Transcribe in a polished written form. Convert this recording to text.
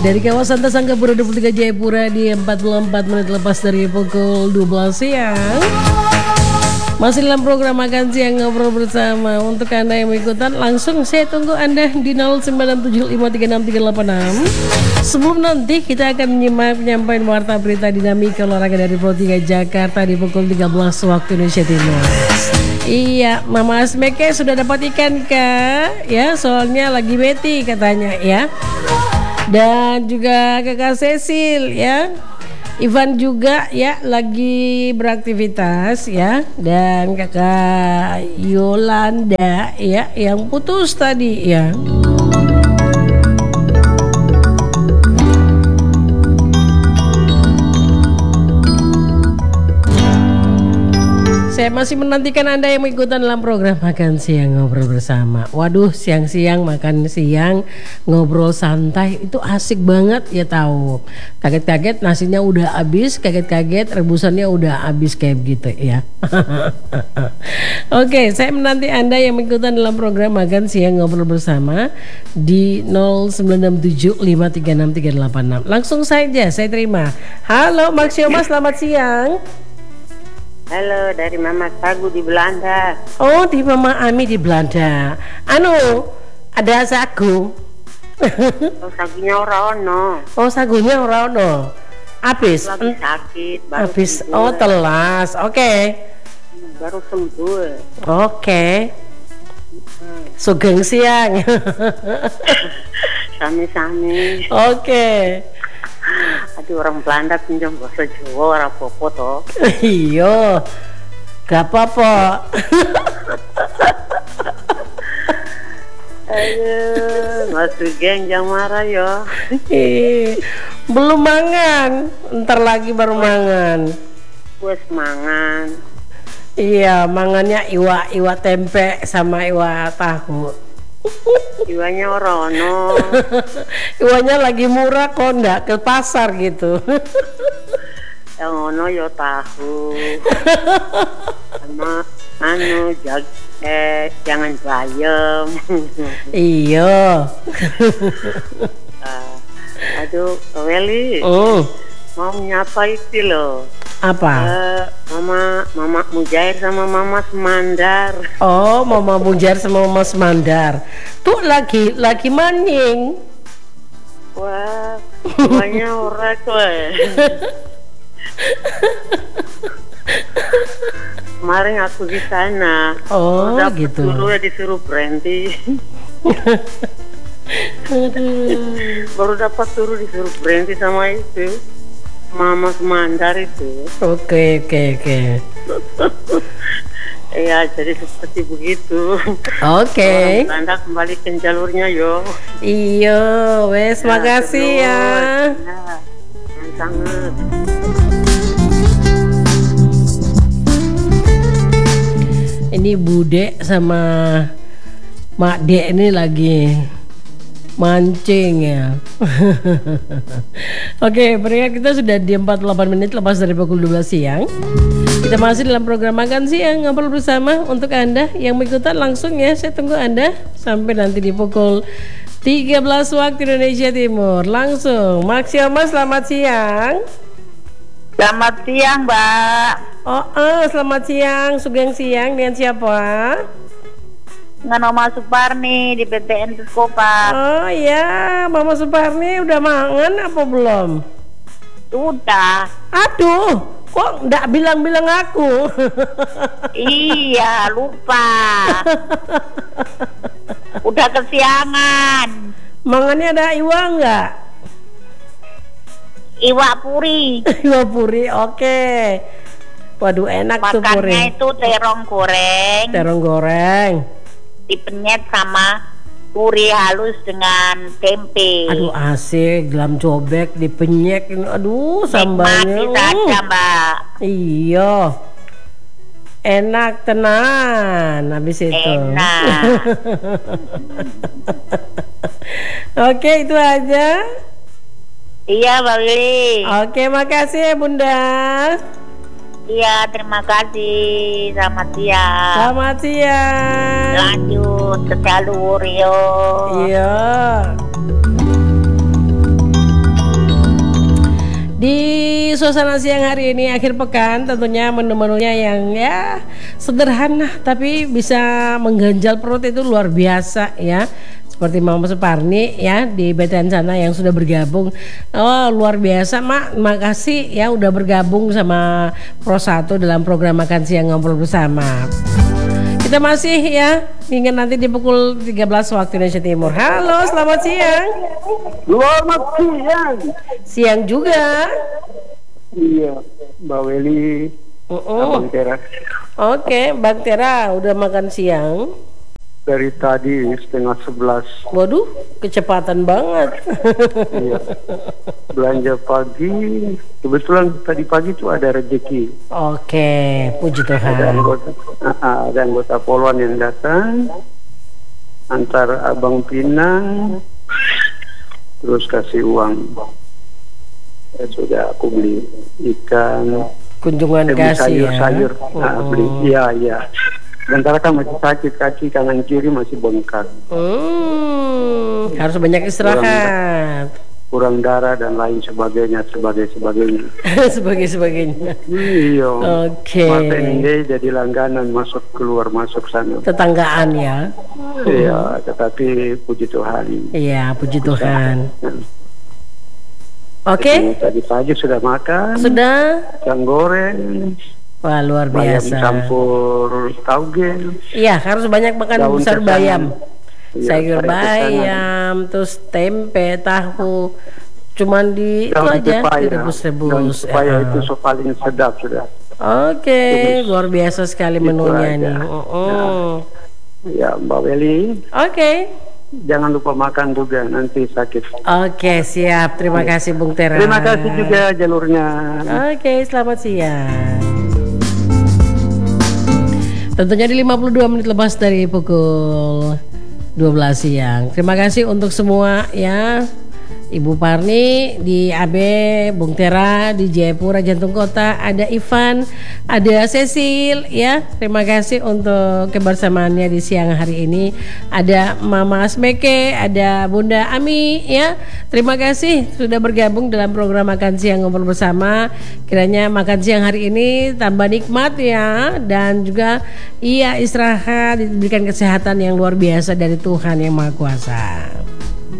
Dari kawasan Tasangkapura 23 Jayapura di 44 menit lepas dari pukul 12 siang. Masih dalam program Makan Siang Ngobrol Bersama. Untuk Anda yang mengikutan langsung saya tunggu Anda di 0975363686. Sebelum nanti kita akan menyimak penyampaian warta berita dinamika olahraga dari Pro 3 Jakarta di pukul 13 waktu Indonesia Timur. Iya, Mama Asmeke sudah dapat ikan kah? Ya, soalnya lagi beti katanya ya. Dan juga Kakak Cecil ya, Ivan juga ya lagi beraktivitas ya. Dan Kakak Yolanda ya yang putus tadi ya. Saya masih menantikan Anda yang mengikuti dalam program Makan Siang Ngobrol Bersama. Waduh, siang-siang makan siang ngobrol santai itu asik banget ya tahu. Kaget-kaget nasinya udah habis, kaget-kaget rebusannya udah habis kayak gitu ya. Oke, saya menanti Anda yang mengikuti dalam program Makan Siang Ngobrol Bersama di 0967536386. Langsung saja saya terima. Halo Maxioma, selamat siang. Halo, dari Mama Sagu di Belanda. Oh, di Mama Ami di Belanda. Ada sagu. Oh, sagunya ora ono. Oh, sagunya ora ono. Habis. Lagi sakit, baru habis. sembuh. Oh, telas. Oke. Baru sembuh. Oke. Sugeng siang. Sami-sami. Oke. Aduh, orang Belanda pinjam bahasa Jawa ora apa-apa toh. Iya. Gak apa-apa. Aduh, Mas Sugeng jangan marah ya. Belum mangan. Ntar lagi baru mangan. Wes mangan. Iya, mangannya iwa tempe sama iwa tahu. Iwanya ora ono. Iwanya lagi murah kok ndak ke pasar gitu. Yang ono ya tahu. Sama jangan bayam. Iya. Aduh, Weli. Mau nyapa itu loh. Apa? Mama Mujair sama Mama Semandar. Oh, Mama Mujair sama Mama Semandar. Tuh lagi maning. Wah, semuanya orang tuh. Kemarin aku di sana. Oh, gitu. Disuruh berhenti. Baru dapat suruh disuruh berhenti sama itu. Mama Semandar itu. Oke. Iya, jadi seperti begitu. Oke. Anda kembali ke jalurnya yo. Iya, wes ya, makasih ya. Sangat. Ini Bude sama Mak Dek ini lagi mancing ya. Oke, peringkat kita sudah di 48 menit lepas dari pukul 12 siang. Kita masih dalam program Makan Siang Ngobrol Bersama. Untuk Anda yang mengikuti langsung ya, saya tunggu Anda sampai nanti di pukul 13 waktu Indonesia Timur. Langsung, Maxioma, selamat siang. Selamat siang, Mbak. Selamat siang. Sugeng siang dengan siapa? Dengan Mama Suparni di PTN Tuskopa. Oh iya, Mama Suparni udah mangan apa belum? Sudah. Aduh, kok nggak bilang-bilang aku? Iya, lupa. Udah kesiangan. Mangannya ada iwa nggak? Iwa puri. Iwa puri, oke. Waduh, enak tuh puri. Makannya itu terong goreng. Terong goreng. Dipenyet sama puri halus dengan tempe. Aduh, asik, gelam cobek dipenyek. Aduh, sambalnya. Nikmati saja, Mbak. Iya. Enak tenan habis itu. Enak. Oke, itu aja. Iya, Mbak Willy. Oke, makasih ya Bunda. Iya, terima kasih. Selamat siang. Selamat siang. Lanjut ke jalur yo. Iya. Di suasana siang hari ini akhir pekan tentunya menu-menunya yang ya sederhana tapi bisa mengganjal perut itu luar biasa ya. Seperti Mama Suparni ya di BTN sana yang sudah bergabung. Oh luar biasa Mak, makasih ya udah bergabung sama Pro 1 dalam program Makan Siang Ngobrol Bersama. Kita masih ya hingga nanti di pukul 13 waktu Indonesia Timur. Halo, selamat siang. Selamat siang. Siang juga. Iya, Mbak Weli. Abang Tera. Oke, Bang Tera udah makan siang? Dari tadi 10:30. Waduh, kecepatan banget. Iya. Belanja pagi. Kebetulan tadi pagi tuh ada rezeki. Oke, puji Ada Tuhan. anggota Poluan yang datang. Antar Abang Pinang. Terus kasih uang. Ya, sudah aku beli ikan. Kunjungan Beli kasih sayur-sayur. ya. Beli. Iya. Sementara kan masih sakit, kaki kanan kiri masih bengkak. Harus banyak istirahat. Kurang darah dan lain sebagainya. Sebagainya. Iya. Oke. Mata ini jadi langganan masuk sana. Tetanggaan ya. Iya, tetapi puji Tuhan. Iya, puji Tuhan. Oke. Tadi pagi sudah makan. Sudah. Ikan goreng. Wah luar Bayam biasa. campur tauge. Iya harus banyak makan Daun sayur kesangan. bayam. Iya, Sayur sayur bayam, terus tempe, tahu. Cuman di itu Daun aja pepaya. Daun direbus-rebus. pepaya itu paling sedap sudah. Oke, luar biasa sekali Itu menunya aja. nih. Ya, Mbak Weli. Oke. Jangan lupa makan juga, nanti sakit. Oke, siap. Terima kasih Bung Tera. Terima kasih juga jalurnya. Oke, selamat siang. Tentunya di 52 menit lepas dari pukul 12 siang. Terima kasih untuk semua ya. Ibu Parni di AB, Bung Tera di Jayapura Jantung Kota, ada Ivan, ada Cecil ya. Terima kasih untuk kebersamaannya di siang hari ini. Ada Mama Asmeke, ada Bunda Ami ya. Terima kasih sudah bergabung dalam program Makan Siang Ngobrol Bersama. Kiranya makan siang hari ini tambah nikmat ya, dan juga iya istirahat, diberikan kesehatan yang luar biasa dari Tuhan Yang Maha Kuasa.